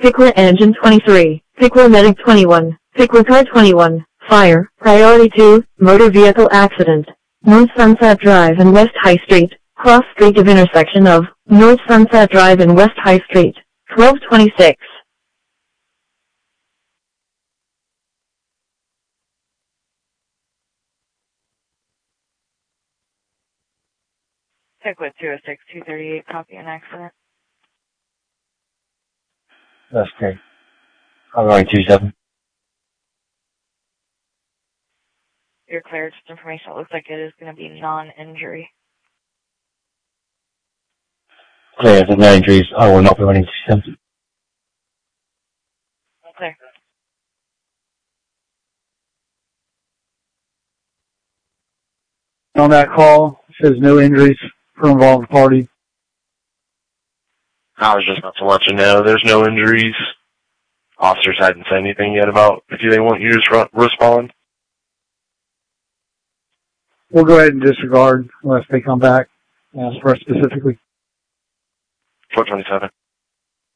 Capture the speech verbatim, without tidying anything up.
Pickler Engine twenty-three, Pickler Medic twenty-one, Pickler Car twenty-one, Fire, Priority two, Motor Vehicle Accident, North Sunset Drive and West High Street, Cross Street of intersection of North Sunset Drive and West High Street, twelve twenty-six. Pickwood two oh six, two thirty-eight, copy an accident. That's great. I'm going two seven. You're cleared. Just information. It looks like it is going to be non-injury. Clear, if there's no injuries, I will not be running two seven. Clear. On that call, it says no injuries for involved party. I was just about to let you know, there's no injuries. Officers hadn't said anything yet about if they want you to respond. We'll go ahead and disregard unless they come back and ask for us specifically. four twenty-seven.